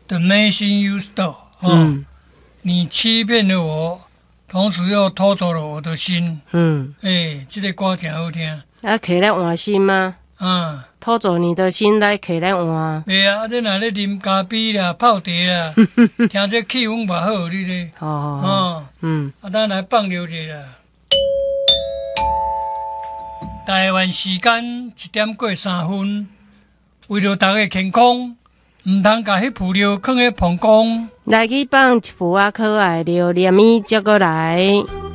The machine you stole， 哦，你欺骗了我，同时又偷走了我的心。这个歌真好听。 啊，摕来换心吗？偷走你的心来摕来换。 袂啊，你若咧啉咖啡啦、泡茶啦，听这气氛偌好，你这。咱来放尿者啦。台湾时间1:过3，为了大家健康，唔通甲迄副尿放喺膀胱。 来去放一副可爱尿，连伊接过来。